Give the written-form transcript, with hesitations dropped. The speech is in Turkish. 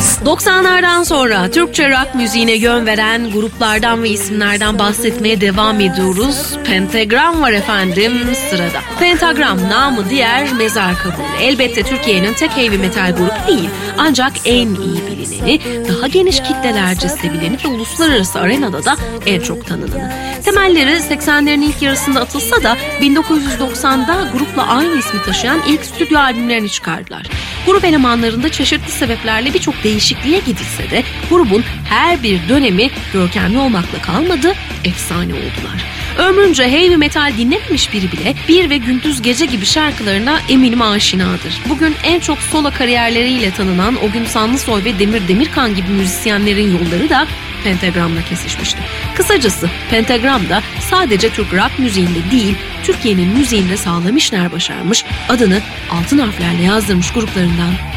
90'lardan sonra Türkçe rock müziğine yön veren gruplardan ve isimlerden bahsetmeye devam ediyoruz. Pentagram var efendim sırada. Pentagram namı diğer mezar kabul. Elbette Türkiye'nin tek heavy metal grubu değil. Ancak en iyi bilineni, daha geniş kitlelerce sevileni ve uluslararası arenada da en çok tanınanı. Temelleri 80'lerin ilk yarısında atılsa da 1990'da grupla aynı ismi taşıyan ilk stüdyo albümlerini çıkardılar. Grup elemanlarında çeşitli sebeplerle birçok değişikliğe gidilse de grubun her bir dönemi görkemli olmakla kalmadı, efsane oldular. Ömrünce heavy metal dinlememiş biri bile Bir ve Gündüz Gece gibi şarkılarına eminim aşinadır. Bugün en çok solo kariyerleriyle tanınan Ogün Sanlısoy ve Demir Demirkan gibi müzisyenlerin yolları da Pentagram'la kesişmişti. Kısacası Pentagram da sadece Türk rock müziğinde değil, Türkiye'nin müziğinde sağlam işler başarmış, adını altın harflerle yazdırmış gruplarından